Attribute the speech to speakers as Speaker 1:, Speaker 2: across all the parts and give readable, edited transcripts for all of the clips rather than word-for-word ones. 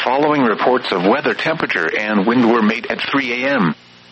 Speaker 1: following reports of weather, temperature, and wind were made at 3 a.m.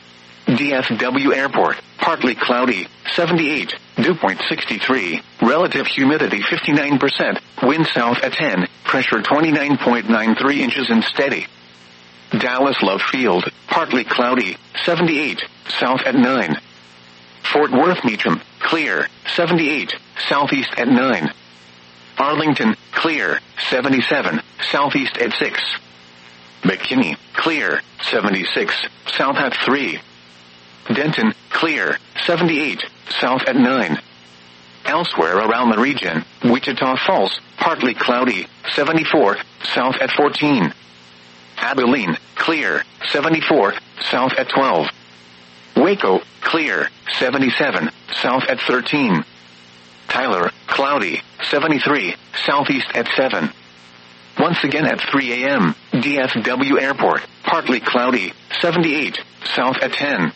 Speaker 1: DFW Airport, partly cloudy, 78, dew point 63, relative humidity 59%, wind south at 10, pressure 29.93 inches and steady. Dallas Love Field, partly cloudy, 78, south at 9. Fort Worth Meacham, clear, 78, southeast at 9. Arlington, clear, 77, southeast at 6. McKinney, clear, 76, south at 3. Denton, clear, 78, south at 9. Elsewhere around the region, Wichita Falls, partly cloudy, 74, south at 14. Abilene, clear, 74, south at 12. Waco, clear, 77, south at 13. Tyler, cloudy, 73, southeast at 7. Once again at 3 a.m., DFW Airport, partly cloudy, 78, south at 10.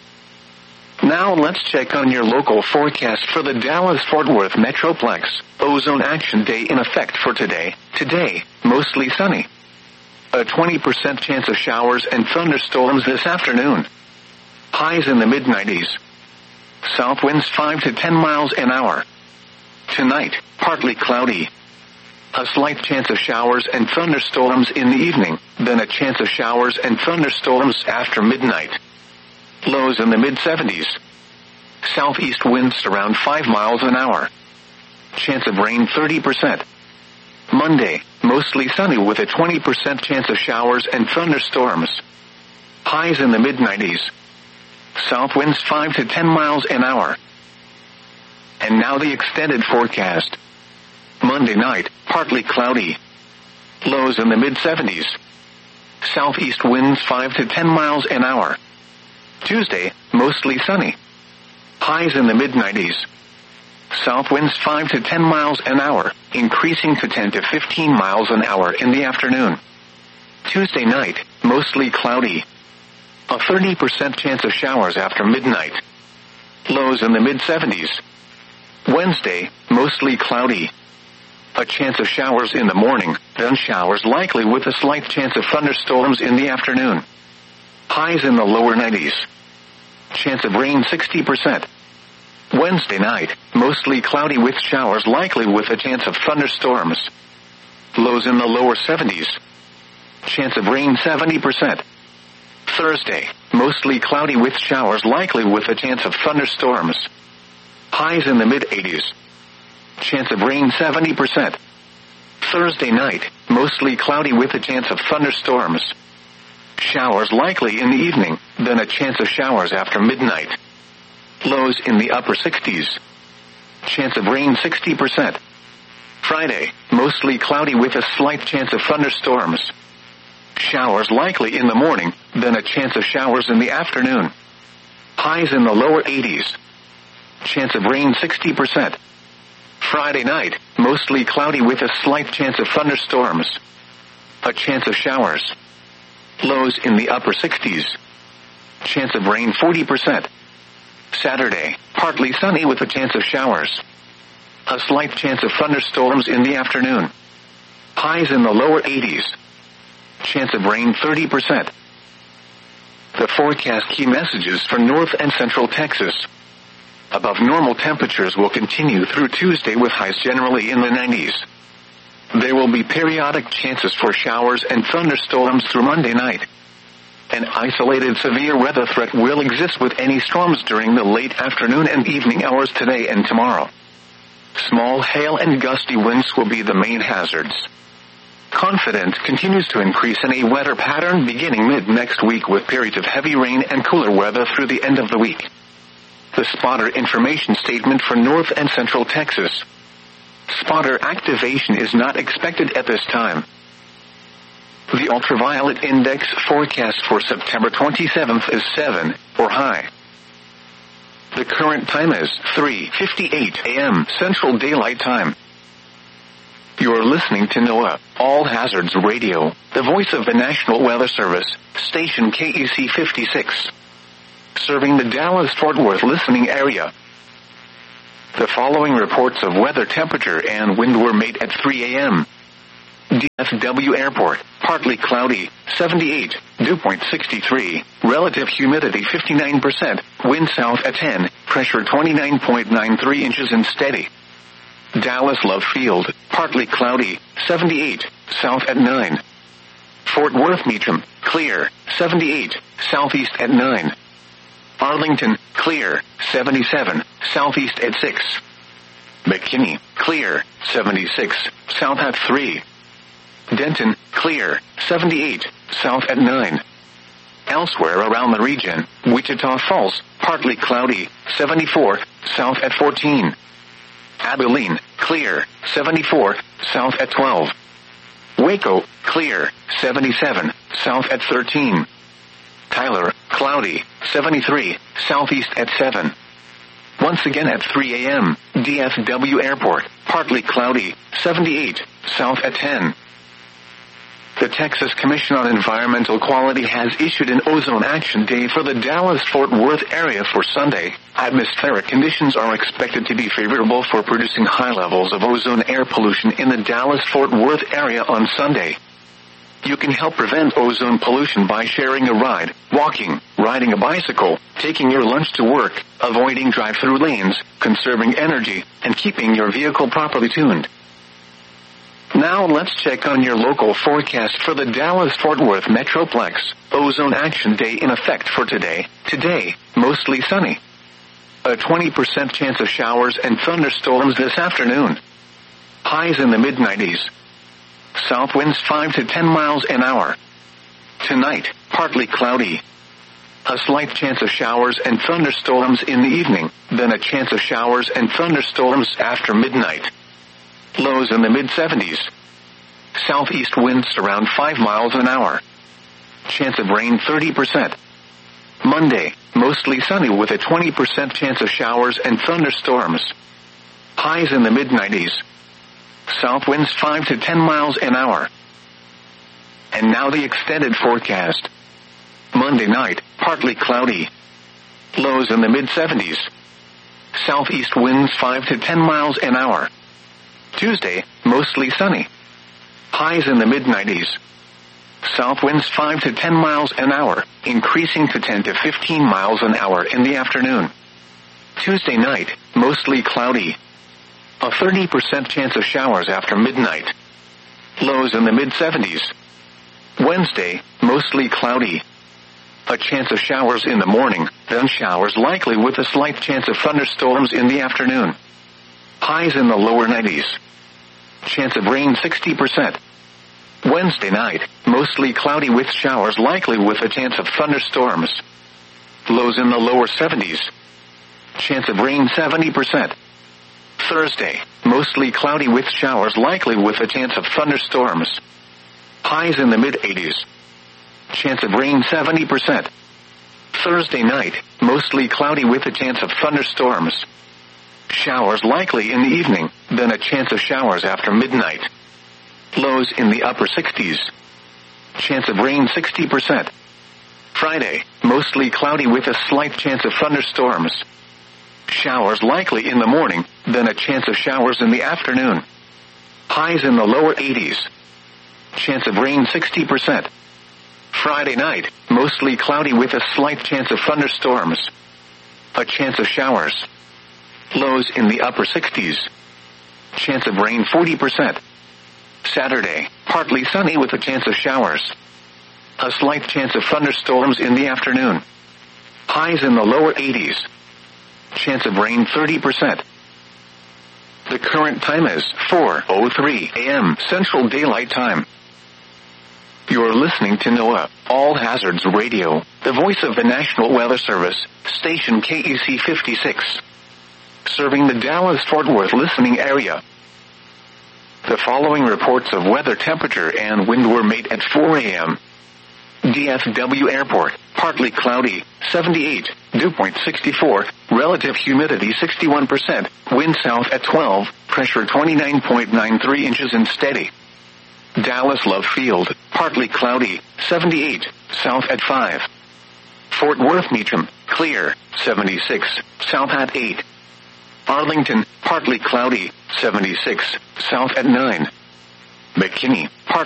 Speaker 1: Now let's check on your local forecast for the Dallas-Fort Worth Metroplex. Ozone Action Day in effect for today. Today, mostly sunny. A 20% chance of showers and thunderstorms this afternoon. Highs in the mid-90s. South winds 5 to 10 miles an hour. Tonight, partly cloudy. A slight chance of showers and thunderstorms in the evening, then a chance of showers and thunderstorms after midnight. Lows in the mid-70s. Southeast winds around 5 miles an hour. Chance of rain 30%. Monday, mostly sunny with a 20% chance of showers and thunderstorms. Highs in the mid-90s. South winds 5 to 10 miles an hour. And now the extended forecast. Monday night, partly cloudy. Lows in the mid-70s. Southeast winds 5 to 10 miles an hour. Tuesday, mostly sunny. Highs in the mid-90s. South winds 5 to 10 miles an hour, increasing to 10 to 15 miles an hour in the afternoon. Tuesday night, mostly cloudy. A 30% chance of showers after midnight. Lows in the mid-70s. Wednesday, mostly cloudy. A chance of showers in the morning, then showers likely with a slight chance of thunderstorms in the afternoon. Highs in the lower 90s. Chance of rain 60%. Wednesday night, mostly cloudy with showers likely with a chance of thunderstorms. Lows in the lower 70s. Chance of rain 70%. Thursday, mostly cloudy with showers likely with a chance of thunderstorms. Highs in the mid-80s. Chance of rain 70%. Thursday night, mostly cloudy with a chance of thunderstorms. Showers likely in the evening, then a chance of showers after midnight. Lows in the upper 60s. Chance of rain 60%. Friday, mostly cloudy with a slight chance of thunderstorms. Showers likely in the morning, then a chance of showers in the afternoon. Highs in the lower 80s. Chance of rain 60%. Friday night, mostly cloudy with a slight chance of thunderstorms. A chance of showers. Lows in the upper 60s. Chance of rain 40%. Saturday, partly sunny with a chance of showers. A slight chance of thunderstorms in the afternoon. Highs in the lower 80s. Chance of rain 30%. The forecast key messages for North and Central Texas. Above normal temperatures will continue through Tuesday with highs generally in the 90s. There will be periodic chances for showers and thunderstorms through Monday night. An isolated severe weather threat will exist with any storms during the late afternoon and evening hours today and tomorrow. Small hail and gusty winds will be the main hazards. Confidence continues to increase in a wetter pattern beginning mid-next week with periods of heavy rain and cooler weather through the end of the week. The spotter information statement for North and Central Texas. Spotter activation is not expected at this time. The ultraviolet index forecast for September 27th is 7, or high. The current time is 3:58 a.m. Central Daylight Time. You're listening to NOAA, All Hazards Radio, the voice of the National Weather Service, station KEC 56. Serving the Dallas-Fort Worth listening area. The following reports of weather, temperature, and wind were made at 3 a.m. DFW Airport, partly cloudy, 78, dew point 63, relative humidity 59%, wind south at 10, pressure 29.93 inches and steady. Dallas Love Field, partly cloudy, 78, south at 9. Fort Worth Meacham, clear, 78, southeast at 9. Arlington, clear, 77, southeast at 6. McKinney, clear, 76, south at 3. Denton, clear, 78, south at 9. Elsewhere around the region, Wichita Falls, partly cloudy, 74, south at 14. Abilene, clear, 74, south at 12. Waco, clear, 77, south at 13. Tyler, cloudy, 73, southeast at 7. Once again at 3 a.m., DFW Airport, partly cloudy, 78, south at 10. The Texas Commission on Environmental Quality has issued an ozone action day for the Dallas-Fort Worth area for Sunday. Atmospheric conditions are expected to be favorable for producing high levels of ozone air pollution in the Dallas-Fort Worth area on Sunday. You can help prevent ozone pollution by sharing a ride, walking, riding a bicycle, taking your lunch to work, avoiding drive-through lanes, conserving energy, and keeping your vehicle properly tuned. Now let's check on your local forecast for the Dallas-Fort Worth Metroplex. Ozone Action Day in effect for today. Today, mostly sunny. A 20% chance of showers and thunderstorms this afternoon. Highs in the mid-90s. South winds 5 to 10 miles an hour. Tonight, partly cloudy. A slight chance of showers and thunderstorms in the evening, then a chance of showers and thunderstorms after midnight. Lows in the mid-70s. Southeast winds around 5 miles an hour. Chance of rain 30%. Monday, mostly sunny with a 20% chance of showers and thunderstorms. Highs in the mid-90s. South winds 5 to 10 miles an hour. And now the extended forecast. Monday night, partly cloudy. Lows in the mid-70s. Southeast winds 5 to 10 miles an hour. Tuesday, mostly sunny. Highs in the mid-90s. South winds 5 to 10 miles an hour, increasing to 10 to 15 miles an hour in the afternoon. Tuesday night, mostly cloudy. A 30% chance of showers after midnight. Lows in the mid-70s. Wednesday, mostly cloudy. A chance of showers in the morning, then showers likely with a slight chance of thunderstorms in the afternoon. Highs in the lower 90s. Chance of rain 60%. Wednesday night, mostly cloudy with showers likely with a chance of thunderstorms. Lows in the lower 70s. Chance of rain 70%. Thursday, mostly cloudy with showers likely with a chance of thunderstorms. Highs in the mid-80s. Chance of rain 70%. Thursday night, mostly cloudy with a chance of thunderstorms. Showers likely in the evening, then a chance of showers after midnight. Lows in the upper 60s. Chance of rain 60%. Friday, mostly cloudy with a slight chance of thunderstorms. Showers likely in the morning, then a chance of showers in the afternoon. Highs in the lower 80s. Chance of rain 60%. Friday night, mostly cloudy with a slight chance of thunderstorms. A chance of showers. Lows in the upper 60s. Chance of rain 40%. Saturday, partly sunny with a chance of showers. A slight chance of thunderstorms in the afternoon. Highs in the lower 80s. Chance of rain 30%. The current time is 4:03 a.m. Central Daylight Time. You're listening to NOAA, All Hazards Radio, the voice of the National Weather Service, station KEC 56. Serving the Dallas-Fort Worth listening area. The following reports of weather temperature and wind were made at 4 a.m. DFW Airport, partly cloudy, 78, dew point 64, relative humidity 61%, wind south at 12, pressure 29.93 inches and steady. Dallas Love Field, partly cloudy, 78, south at 5. Fort Worth Meacham, clear, 76, south at 8. Arlington, partly cloudy, 76, south at 9. McKinney, partly